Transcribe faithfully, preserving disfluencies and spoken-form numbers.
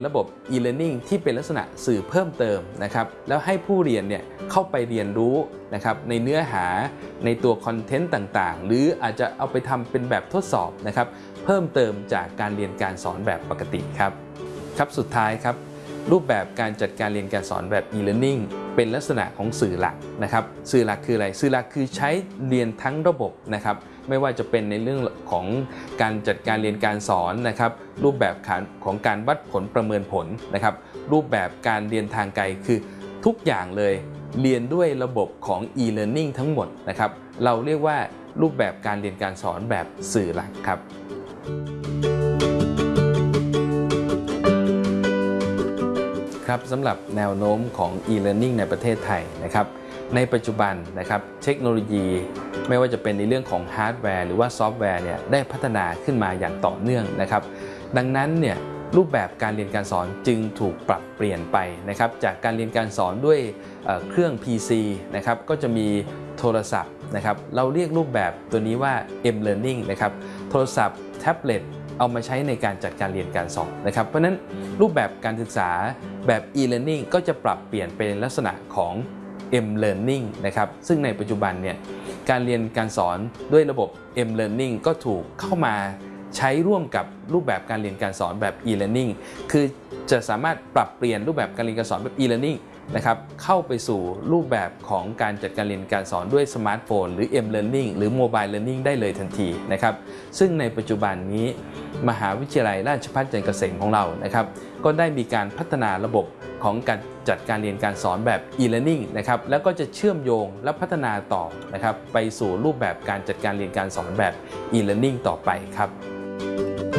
ระบบ e-learning ที่เป็นลักษณะสื่อเพิ่มเติมนะครับแล้วให้ผู้เรียนเนี่ยเข้าไปเรียนรู้นะครับในเนื้อหาในตัวคอนเทนต์ต่างๆหรืออาจจะเอาไปทำเป็นแบบทดสอบนะครับเพิ่มเติมจากการเรียนการสอนแบบปกติครับครับสุดท้ายครับรูปแบบการจัดการเรียนการสอนแบบ e-learning เป็นลักษณะของสื่อหลักนะครับสื่อหลักคืออะไรสื่อหลักคือใช้เรียนทั้งระบบนะครับไม่ว่าจะเป็นในเรื่องของการจัดการเรียนการสอนนะครับรูปแบบของการวัดผลประเมินผลนะครับรูปแบบการเรียนทางไกลคือทุกอย่างเลยเรียนด้วยระบบของ e-learning ทั้งหมดนะครับเราเรียกว่ารูปแบบการเรียนการสอนแบบสื่อหลักครับครับสำหรับแนวโน้มของ e-learning ในประเทศไทยนะครับในปัจจุบันนะครับเทคโนโลยีไม่ว่าจะเป็นในเรื่องของฮาร์ดแวร์หรือว่าซอฟต์แวร์เนี่ยได้พัฒนาขึ้นมาอย่างต่อเนื่องนะครับดังนั้นเนี่ยรูปแบบการเรียนการสอนจึงถูกปรับเปลี่ยนไปนะครับจากการเรียนการสอนด้วยเครื่อง พี ซี นะครับก็จะมีโทรศัพท์นะครับเราเรียกรูปแบบตัวนี้ว่า m-learning นะครับโทรศัพท์แท็บเล็ตเอามาใช้ในการจัดการเรียนการสอนนะครับเพราะฉะนั้นรูปแบบการศึกษาแบบ e-learning ก็จะปรับเปลี่ยนเป็นลักษณะของ m-learning นะครับซึ่งในปัจจุบันเนี่ยการเรียนการสอนด้วยระบบ m-learning ก็ถูกเข้ามาใช้ร่วมกับรูปแบบการเรียนการสอนแบบ e-learning คือจะสามารถปรับเปลี่ยนรูปแบบการเรียนการสอนแบบ e-learning นะครับเข้าไปสู่รูปแบบของการจัดการเรียนการสอนด้วยสมาร์ทโฟนหรือ m-learning หรือ mobile learning ได้เลยทันทีนะครับซึ่งในปัจจุบันนี้มหาวิทยาลัยราชภัฏจันทร์เกษมของเรานะครับก็ได้มีการพัฒนาระบบของการจัดการเรียนการสอนแบบ e-learning นะครับแล้วก็จะเชื่อมโยงและพัฒนาต่อนะครับไปสู่รูปแบบการจัดการเรียนการสอนแบบ e-learning ต่อไปครับ